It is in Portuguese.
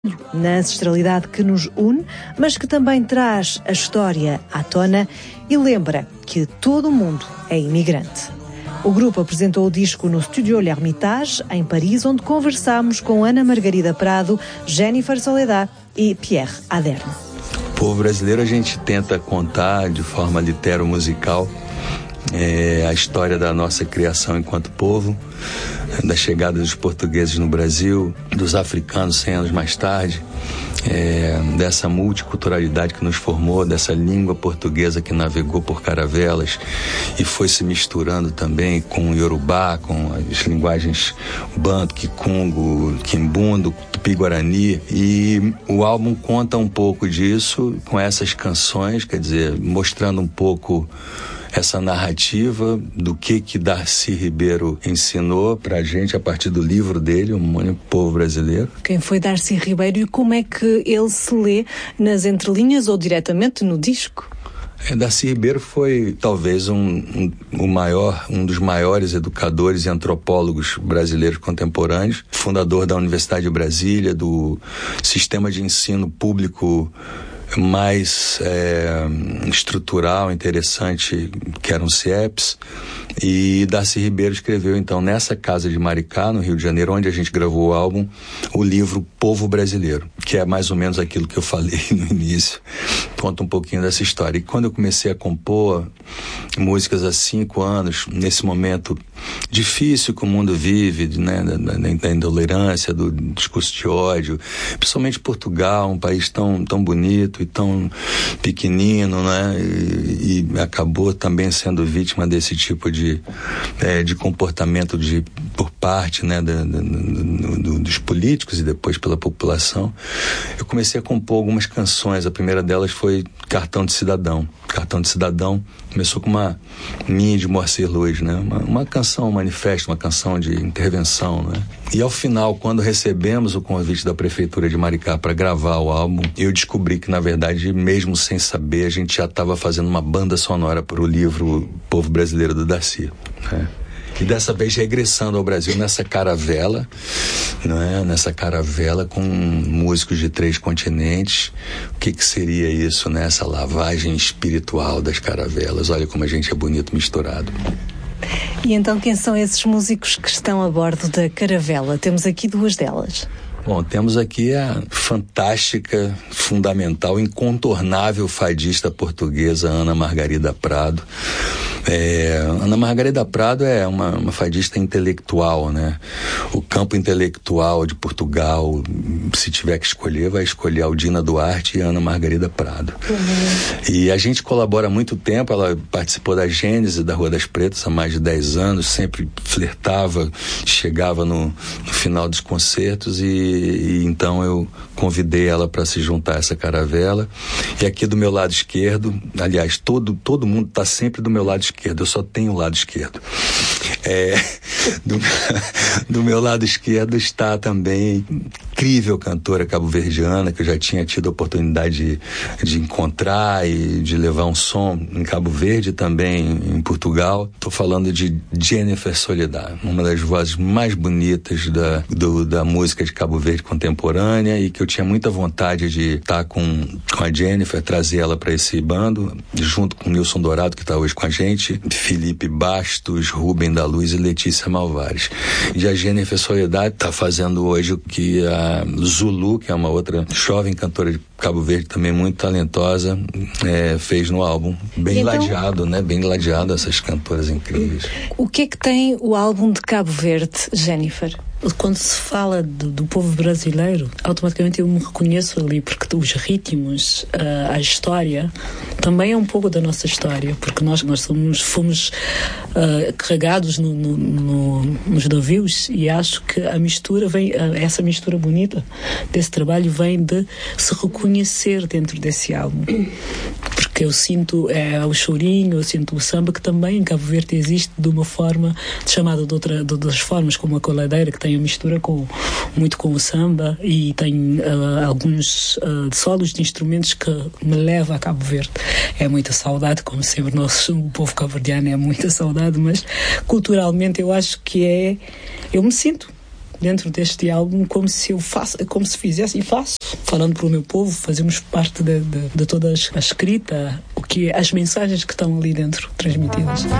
na ancestralidade que nos une, mas que também traz a história à tona e lembra que todo o mundo é imigrante. O grupo apresentou o disco no Studio L'Hermitage, em Paris, onde conversámos com Ana Margarida Prado, Jennifer Soledad e Pierre Aderne. O povo brasileiro, a gente tenta contar de forma litero-musical a história da nossa criação enquanto povo, da chegada dos portugueses no Brasil, dos africanos 100 anos mais tarde, dessa multiculturalidade que nos formou, dessa língua portuguesa que navegou por caravelas e foi se misturando também com o Yorubá, com as linguagens Banto, Kikongo, Quimbundo, Tupi-Guarani. E o álbum conta um pouco disso com essas canções, quer dizer, mostrando um pouco essa narrativa do que Darcy Ribeiro ensinou pra gente a partir do livro dele, O Mônio Povo Brasileiro. Quem foi Darcy Ribeiro e como é que ele se lê nas entrelinhas ou diretamente no disco? Darcy Ribeiro foi talvez um dos maiores educadores e antropólogos brasileiros contemporâneos, fundador da Universidade de Brasília, do sistema de ensino público mais estrutural, interessante, que eram CIEPs. E Darcy Ribeiro escreveu então nessa casa de Maricá, no Rio de Janeiro, onde a gente gravou o álbum, o livro Povo Brasileiro, que é mais ou menos aquilo que eu falei no início, conta um pouquinho dessa história. E quando eu comecei a compor músicas há 5 anos, nesse momento difícil que o mundo vive, né, da intolerância, do discurso de ódio, principalmente Portugal, um país tão bonito e tão pequenino, né, e acabou também sendo vítima desse tipo de comportamento por parte, né, dos políticos e depois pela população. Eu comecei a compor algumas canções. A primeira delas foi Cartão de Cidadão. Cartão de Cidadão começou com uma minha de Moacir Luz, né? Uma canção, um manifesto, uma canção de intervenção, né? E ao final, quando recebemos o convite da Prefeitura de Maricá para gravar o álbum, eu descobri que, na verdade, mesmo sem saber, a gente já estava fazendo uma banda sonora para o livro Povo Brasileiro do Darcy, né? E dessa vez regressando ao Brasil nessa caravela, né? Nessa caravela com músicos de 3 continentes. O que seria isso, né? Essa lavagem espiritual das caravelas. Olha como a gente é bonito misturado. E então quem são esses músicos que estão a bordo da caravela? Temos aqui 2 delas. Bom, temos aqui a fantástica, fundamental, incontornável fadista portuguesa Ana Margarida Prado. Ana Margarida Prado é uma fadista intelectual, né? O campo intelectual de Portugal, se tiver que escolher, vai escolher Aldina Duarte e Ana Margarida Prado. E a gente colabora há muito tempo. Ela participou da Gênese da Rua das Pretas há mais de 10 anos, sempre flertava, chegava no final dos concertos e então eu convidei ela para se juntar a essa caravela. E aqui do meu lado esquerdo, aliás, todo mundo está sempre do meu lado esquerdo, eu só tenho o lado esquerdo. Do meu lado esquerdo está também incrível cantora cabo-verdiana, que eu já tinha tido a oportunidade de encontrar e de levar um som em Cabo Verde, também em Portugal. Estou falando de Jennifer Soledad, uma das vozes mais bonitas da música de Cabo Verde contemporânea, e que eu tinha muita vontade de estar com a Jennifer, trazer ela para esse bando, junto com o Nilson Dourado, que está hoje com a gente, Felipe Bastos, Rubem da Luz e Letícia Malvares. E a Jennifer Soledad está fazendo hoje o que a Zulu, que é uma outra jovem cantora de Cabo Verde, também muito talentosa, fez no álbum. Bem ladeado, né? Bem ladeado, essas cantoras incríveis. O que é que tem o álbum de Cabo Verde, Jennifer? Quando se fala do povo brasileiro, automaticamente eu me reconheço ali, porque os ritmos, a história, também é um pouco da nossa história, porque nós fomos carregados nos navios, e acho que a mistura essa mistura bonita desse trabalho vem de se reconhecer dentro desse álbum. Porque eu sinto o chorinho, eu sinto o samba, que também em Cabo Verde existe de uma forma chamada de outras formas, como a coladeira, que tem a mistura muito com o samba, e tem alguns solos de instrumentos que me leva a Cabo Verde. É muita saudade, como sempre, o povo cabo-verdiano é muita saudade, mas culturalmente eu acho que eu me sinto dentro deste álbum como se fizesse e faço, falando para o meu povo, fazemos parte de toda a escrita, as mensagens que estão ali dentro transmitidas.